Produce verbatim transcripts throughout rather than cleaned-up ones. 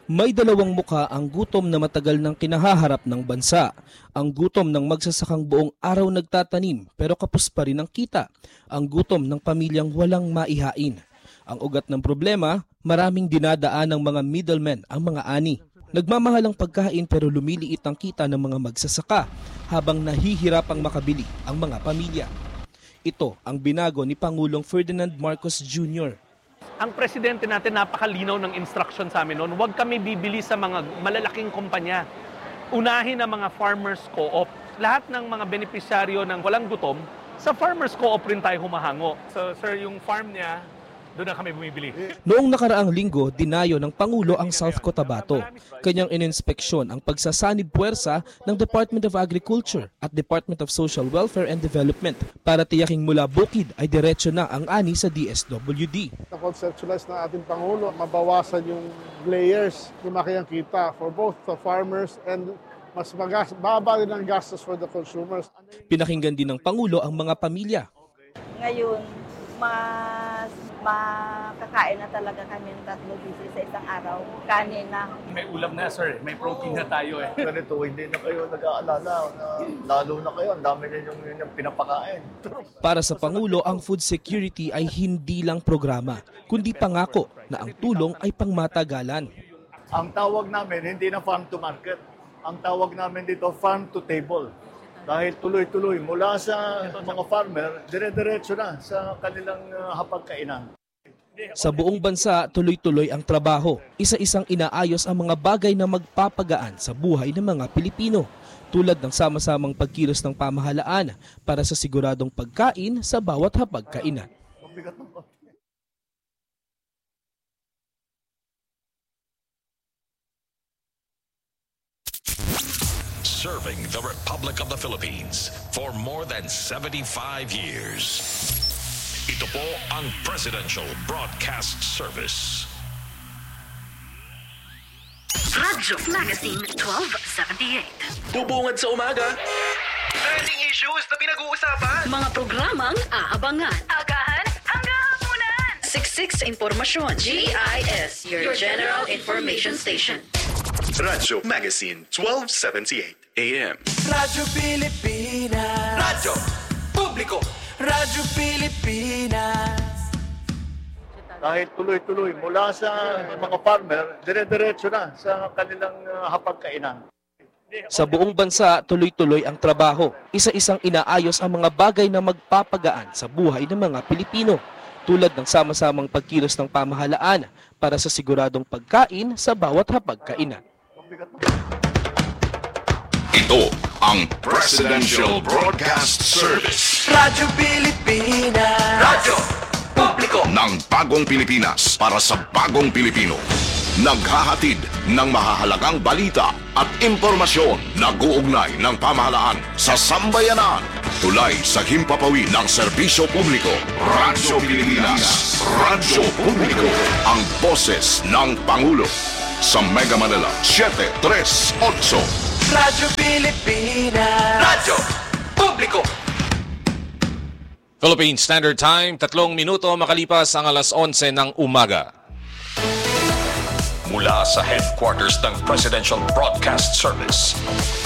May dalawang muka ang gutom na matagal nang kinahaharap ng bansa. Ang gutom ng magsasakang buong araw nagtatanim pero kapos pa rin ang kita. Ang gutom ng pamilyang walang maihain. Ang ugat ng problema, maraming dinadaan ng mga middlemen ang mga ani. Nagmamahal ang pagkain pero lumiliit ang kita ng mga magsasaka habang nahihirapang makabili ang mga pamilya. Ito ang binago ni Pangulong Ferdinand Marcos Junior Ang presidente natin napakalinaw ng instruction sa amin noon, huwag kami bibili sa mga malalaking kumpanya. Unahin ang mga farmers co-op. Lahat ng mga benepisyaryo ng walang gutom, sa farmers co-op rin tayo humahango. So sir, yung farm niya, doon na kami bumibili. Noong nakaraang linggo, dinayo ng Pangulo ang South Cotabato. Kanyang ininspeksyon ang pagsasanib puwersa ng Department of Agriculture at Department of Social Welfare and Development para tiyaking mula bukid ay diretso na ang ani sa D S W D. Na-conceptualize ng ating Pangulo, mabawasan yung layers, lumaki ang kita for both the farmers and mas magas, baba din ang gastos for the consumers. Pinakinggan din ng Pangulo ang mga pamilya. Ngayon, mas makakain na talaga kami ng tatlo beses sa isang araw. Kanin na. May ulam na sir, may protein na tayo eh. Ganito, hindi na kayo nag-aalala na lalo na kayo, ang dami na yung, yung pinapakain. Para sa Pangulo, ang food security ay hindi lang programa, kundi pangako na ang tulong ay pangmatagalan. Ang tawag namin, hindi na farm to market. Ang tawag namin dito, farm to table. Dahil tuloy-tuloy mula sa mga farmer, dire-diretso na sa kanilang uh, hapagkainan. Sa buong bansa, tuloy-tuloy ang trabaho. Isa-isang inaayos ang mga bagay na magpapagaan sa buhay ng mga Pilipino, tulad ng sama-samang pagkilos ng pamahalaan para sa siguradong pagkain sa bawat hapagkainan. Serving the Republic of the Philippines for more than seventy-five years. Ito po ang Presidential Broadcast Service. Radyo Magazine twelve seventy-eight. Bubungad sa umaga. Trending issues na pinag-uusapan. Mga programang aabangan. Agahan hanggang hapunan. Siksik sa impormasyon. G I S, your general information station. Radyo Magazine twelve seventy-eight A M. Radyo Pilipinas. Radyo Publiko. Radyo Pilipinas. Dahil tuloy-tuloy mula sa mga farmer, dire-diretso na sa kanilang uh, hapagkainan. Sa buong bansa, tuloy-tuloy ang trabaho. Isa-isang inaayos ang mga bagay na magpapagaan sa buhay ng mga Pilipino, tulad ng sama-samang pagkilos ng pamahalaan para sa siguradong pagkain sa bawat hapagkainan. Ito ang Presidential Broadcast Service. Radyo Pilipinas. Radyo Publiko ng bagong Pilipinas para sa bagong Pilipino. Naghahatid ng mahahalagang balita at impormasyon na guugnay ng pamahalaan sa sambayanan. Tulay sa himpapawid ng serbisyo publiko. Radyo Pilipinas. Radyo Publiko. Ang boses ng Pangulo. Sa Mega Manila, seven three eight. Radyo Pilipinas. Radyo Publiko. Philippine Standard Time, tatlong minuto makalipas ang alas onse ng umaga. Mula sa headquarters ng Presidential Broadcast Service.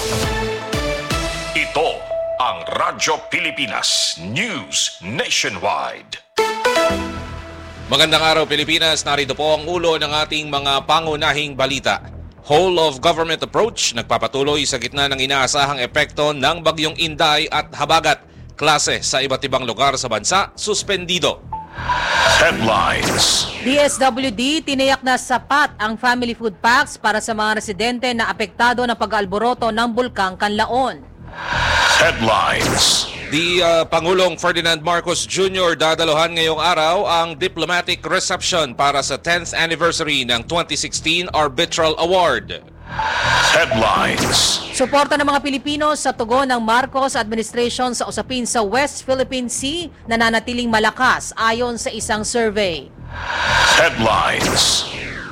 Ito ang Radyo Pilipinas News Nationwide. Magandang araw Pilipinas, narito po ang ulo ng ating mga pangunahing balita. Whole of government approach nagpapatuloy sa gitna ng inaasahang epekto ng bagyong Inday at Habagat. Klase sa iba't ibang lugar sa bansa, suspendido. Headlines. D S W D tiniyak na sapat ang family food packs para sa mga residente na apektado ng pag-alboroto ng Bulkang Kanlaon. Headlines. The uh, Pangulong Ferdinand Marcos Junior dadaluhan ngayong araw ang diplomatic reception para sa tenth anniversary ng twenty sixteen Arbitral Award. Headlines. Suporta ng mga Pilipino sa tugon ng Marcos administration sa usapin sa West Philippine Sea nananatiling malakas ayon sa isang survey. Headlines.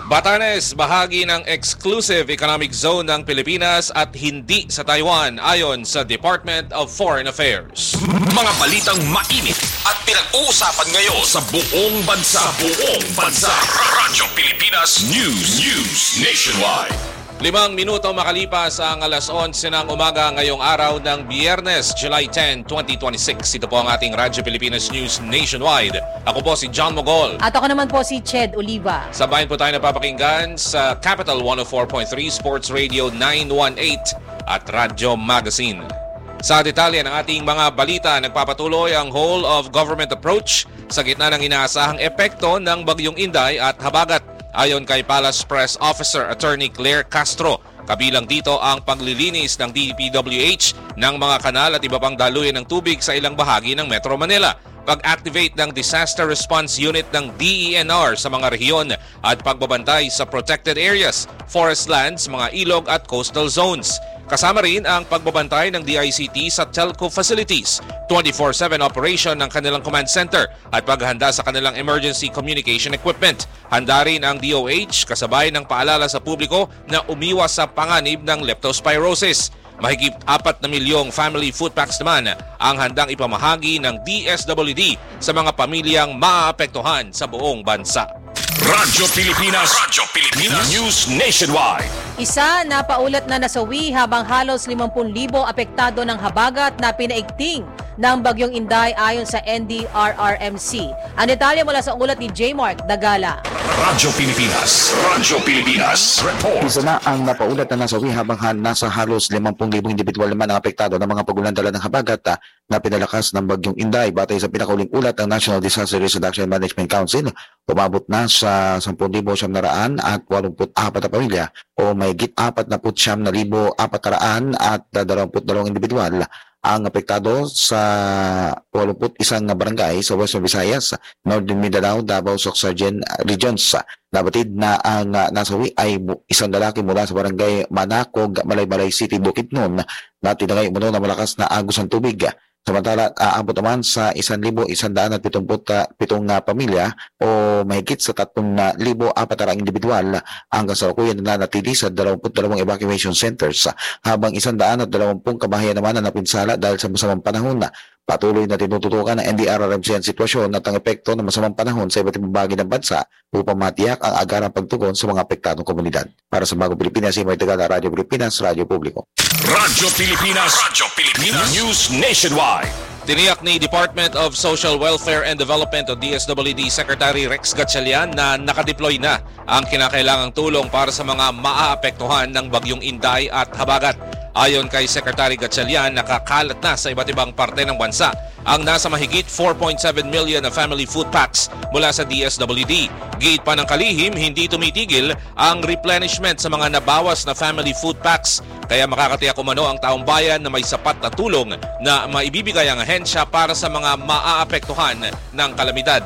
Batanes, bahagi ng exclusive economic zone ng Pilipinas at hindi sa Taiwan ayon sa Department of Foreign Affairs. Mga balitang mainit at pinag-uusapan ngayon sa buong bansa. Sa buong bansa. Radyo Pilipinas News. News Nationwide. Limang minuto makalipas ang alas onse ng umaga ngayong araw ng Biyernes, July tenth, twenty twenty-six. Ito po ang ating Radyo Pilipinas News Nationwide. Ako po si John Mogol. At ako naman po si Ched Oliva. Sabayan po tayo napapakinggan sa Capital one oh four point three, Sports Radio nine eighteen at Radyo Magazine. Sa detalye ng ating mga balita, nagpapatuloy ang whole of government approach sa gitna ng inaasahang epekto ng Bagyong Inday at Habagat. Ayon kay Palace Press Officer Attorney Claire Castro, kabilang dito ang paglilinis ng D P W H ng mga kanal at iba pang daluyan ng tubig sa ilang bahagi ng Metro Manila, pag-activate ng Disaster Response Unit ng D E N R sa mga rehiyon at pagbabantay sa protected areas, forest lands, mga ilog at coastal zones. Kasama rin ang pagbabantay ng D I C T sa telco facilities, twenty-four seven operation ng kanilang command center at paghanda sa kanilang emergency communication equipment. Handa rin ang D O H kasabay ng paalala sa publiko na umiwas sa panganib ng leptospirosis. Mahigit apat na milyong family food packs naman ang handang ipamahagi ng D S W D sa mga pamilyang maaapektuhan sa buong bansa. Radyo Pilipinas. Radyo Pilipinas News Nationwide. Isa na paulat na nasawi habang halos limampu libo apektado ng habagat na pinaigting ng Bagyong Inday ayon sa N D R R M C. Ang detalye mula sa ulat ni J. Mark Dagala. Radyo Pilipinas. Radyo Pilipinas. Report. Isa na ang napaulat na nasawi habang nasa halos limampu libong individual naman ang apektado ng mga pagulan-dala ng habagat na pinalakas ng Bagyong Inday. Batay sa pinakauling ulat ng National Disaster Risk Reduction Management Council, umabot na sa sampu libo siyam na raan at walumput apat na pamilya o mahigit apat na put siyam na libo apat na raan at dalawamput dalawang individual ang apektado sa walumput isang barangay sa Western Visayas, Northern Mindanao, Davao, Sorsogon Regions. Nabatid na ang nasawi ay isang lalaki mula sa barangay Manacog, Malaybalay City, Bukidnon na tinangay umuno na malakas na agos ng tubig. Samantala, aabot naman sa isang libo isandaan at pitumput pitong uh, pamilya o mahigit sa tatlong uh, libo apat na individual ang kasalukuyan na nanatili sa dalawamput dalawang evacuation centers, habang isandaan at dalawampung kabahayan naman na napinsala dahil sa masamang panahon. Patuloy na tinututukan ng N D R R M C ang sitwasyon at ang epekto ng masamang panahon sa iba't ibang bahagi ng bansa upang matiyak ang agarang pagtugon sa mga apektadong komunidad. Para sa Bagong Pilipinas, si May Tagala, Radyo Pilipinas, Radyo Publiko. Radyo Pilipinas. Radyo Pilipinas News Nationwide. Tiniyak ni Department of Social Welfare and Development o D S W D Secretary Rex Gatchalian na nakadeploy na ang kinakailangang tulong para sa mga maaapektuhan ng Bagyong Inday at Habagat. Ayon kay Secretary Gatchalian, nakakalat na sa iba't ibang parte ng bansa ang nasa mahigit four point seven million na family food packs mula sa D S W D. Giit pa ng kalihim, hindi tumitigil ang replenishment sa mga nabawas na family food packs. Kaya makakatiyak umano ang taong bayan na may sapat na tulong na maibibigay ang ahensya para sa mga maaapektuhan ng kalamidad.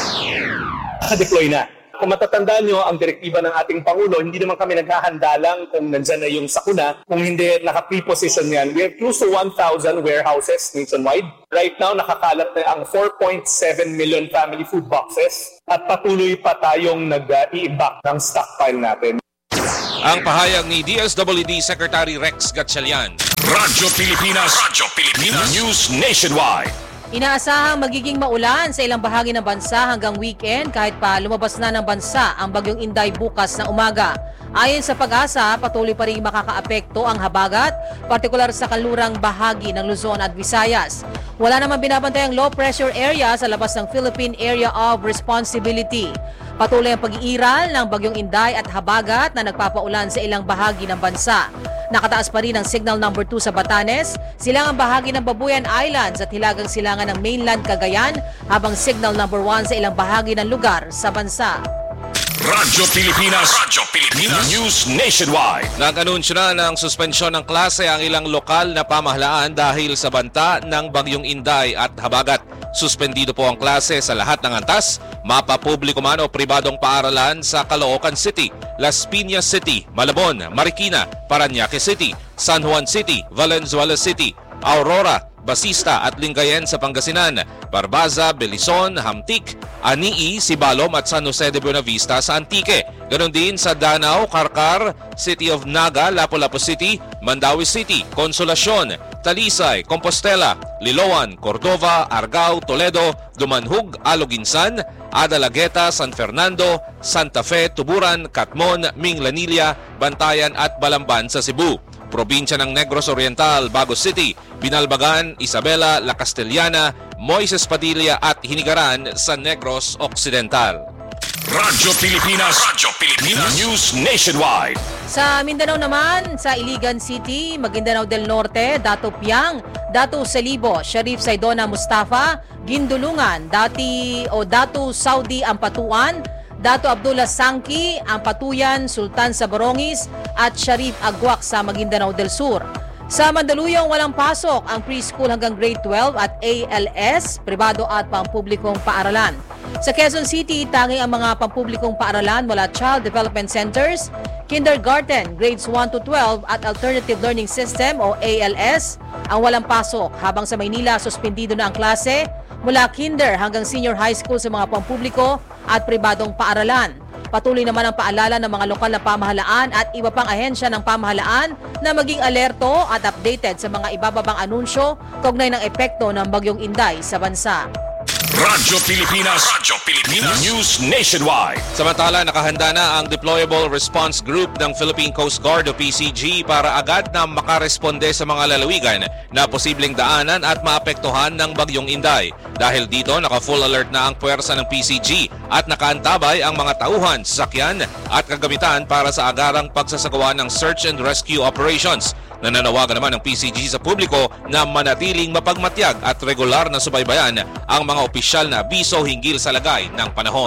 Naka-deploy na. Kung matatandaan nyo, ang direktiba ng ating Pangulo, hindi naman kami naghahanda lang kung nandyan na yung sakuna. Kung hindi naka-preposition yan, we have close to one thousand warehouses nationwide. Right now, nakakalat na ang four point seven million family food boxes at patuloy pa tayong nag-i-impact ng stockpile natin. Ang pahayag ni D S W D Secretary Rex Gatchalian. Radyo Pilipinas. Radyo Pilipinas News Nationwide. Inaasahang magiging maulan sa ilang bahagi ng bansa hanggang weekend kahit pa lumabas na ng bansa ang Bagyong Inday bukas na umaga. Ayon sa Pag-asa, patuloy pa rin makakaapekto ang habagat, partikular sa kanlurang bahagi ng Luzon at Visayas. Wala naman binabantay ang low pressure area sa labas ng Philippine Area of Responsibility. Patuloy ang pag-iiral ng Bagyong Inday at Habagat na nagpapaulan sa ilang bahagi ng bansa. Nakataas pa rin ang signal number two sa Batanes, silangang bahagi ng Babuyan Islands at hilagang silangan ng mainland Cagayan, habang signal number one sa ilang bahagi ng lugar sa bansa. Radyo Pilipinas. Radyo Pilipinas News Nationwide. Nag-anunsyo na ng suspensyon ng klase ang ilang lokal na pamahalaan dahil sa banta ng Bagyong Inday at Habagat. Suspendido po ang klase sa lahat ng antas, mapapubliko man o pribadong paaralan sa Caloocan City, Las Piñas City, Malabon, Marikina, Parañaque City, San Juan City, Valenzuela City, Aurora, Basista at Lingayen sa Pangasinan, Barbaza, Belizon, Hamtik, Anii, Sibalom at San Jose de Buenavista sa Antique. Ganon din sa Danao, Karkar, City of Naga, Lapu-Lapu City, Mandawi City, Consolacion, Talisay, Compostela, Liloan, Cordova, Argao, Toledo, Dumanhug, Aloginsan, Adalagueta, San Fernando, Santa Fe, Tuburan, Catmon, Minglanilla, Bantayan at Balamban sa Cebu. Probinsya ng Negros Oriental, Bagos City, Binalbagan, Isabela, La Castellana, Moises Padilla at Hinigaran sa Negros Occidental. Radyo Pilipinas, Radyo Pilipinas News Nationwide. Sa Mindanao naman, sa Iligan City, Maguindanao del Norte, Dato Piang, Dato Salibo, Sharif Saidona Mustafa, Gindulungan, Dati o Dato Saudi Ampatuan, Dato Abdullah Sangki, Ampatuyan, Sultan sa Borongis at Sharif Agwak sa Maguindanao del Sur. Sa Mandaluyong walang pasok ang preschool hanggang grade twelve at A L S, pribado at pampublikong paaralan. Sa Quezon City, tanging ang mga pampublikong paaralan mula Child Development Centers, Kindergarten, grades one to twelve at Alternative Learning System o A L S ang walang pasok, habang sa Maynila suspendido na ang klase mula kinder hanggang senior high school sa mga pampubliko at pribadong paaralan. Patuloy naman ang paalala ng mga lokal na pamahalaan at iba pang ahensya ng pamahalaan na maging alerto at updated sa mga ibababang anunsyo kaugnay ng epekto ng Bagyong Inday sa bansa. Radyo Pilipinas, Radyo Pilipinas News Nationwide. Samantala, nakahanda na ang Deployable Response Group ng Philippine Coast Guard o P C G para agad na makaresponde sa mga lalawigan na posibleng daanan at maapektuhan ng Bagyong Inday. Dahil dito, naka-full alert na ang puwersa ng P C G at nakaantabay ang mga tauhan, sasakyan at kagamitan para sa agarang pagsasagawa ng search and rescue operations. Nananawagan naman ng P C G sa publiko na manatiling mapagmatyag at regular na subaybayan ang mga opisyal na abiso hinggil sa lagay ng panahon.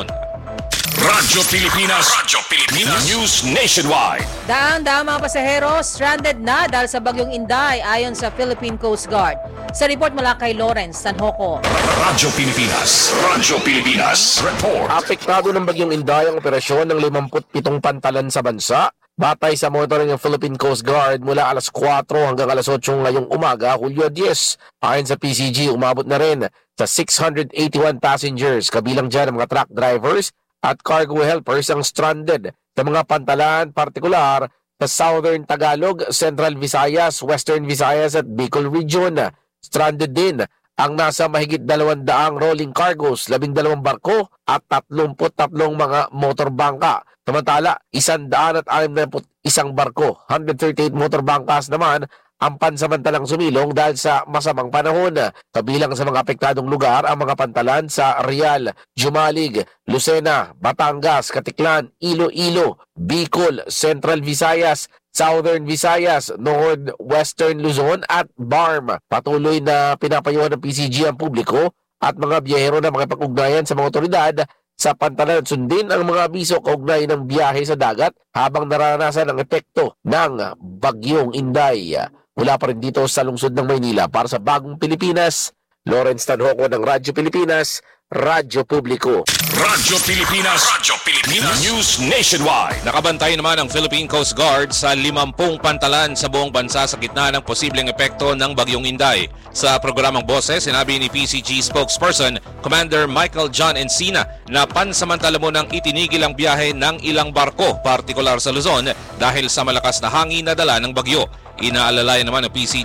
Radyo Pilipinas, Radyo Pilipinas News Nationwide. Daang-daang mga pasahero stranded na dahil sa Bagyong Inday ayon sa Philippine Coast Guard. Sa report mula kay Lawrence Sanjoco. Radyo Pilipinas, Radyo Pilipinas Report. Apektado ng Bagyong Inday ang operasyon ng limampu't pitong pantalan sa bansa. Batay sa monitoring ng Philippine Coast Guard mula alas kwatro hanggang alas otso ngayong umaga, Hulyo diyes. Ayon sa P C G, umabot na rin sa six hundred eighty-one passengers, kabilang dyan ang mga truck drivers at cargo helpers ang stranded sa mga pantalan, partikular sa Southern Tagalog, Central Visayas, Western Visayas at Bicol Region. Stranded din ang nasa mahigit dalawang daang rolling cargos, labing dalawang barko at tatlumput tatlong mga motorbangka. Samantala, isandaan at anim na isang barko, one hundred thirty-eight motorbangkas naman ang pansamantalang sumilong dahil sa masamang panahon. Kabilang sa mga apektadong lugar ang mga pantalan sa Real, Jumalig, Lucena, Batangas, Katiklan, Iloilo, Bicol, Central Visayas, Southern Visayas, Northwestern Luzon at B A R M. Patuloy na pinapayuhan ng P C G ang publiko at mga biyahero na makipag-ugnayan sa mga otoridad sa pantalan at sundin ang mga abiso kaugnay ng biyahe sa dagat habang naranasan ang epekto ng Bagyong Inday. Mula pa rin dito sa lungsod ng Maynila para sa Bagong Pilipinas, Lawrence Sanjoco ng Radyo Pilipinas, Radyo Publiko. Radyo Pilipinas, Radyo Pilipinas News Nationwide. Nakabantay naman ang Philippine Coast Guard sa limampung pantalan sa buong bansa sa gitna ng posibleng epekto ng Bagyong Inday. Sa programang Boses, sinabi ni P C G spokesperson Commander Michael John Encina na pansamantala mo nang itinigil ang biyahe ng ilang barko, partikular sa Luzon, dahil sa malakas na hangin na dala ng bagyo. Inaalalayan naman ng P C G